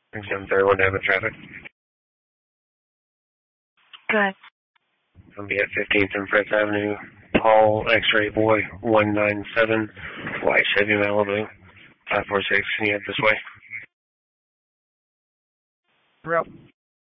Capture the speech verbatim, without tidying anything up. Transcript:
seven thirty-one to have traffic. Good. I'll be at fifteenth and Fritz Avenue. Paul X-Ray Boy one nine seven, White Chevy Malibu, five four six. Can you head this way? Route.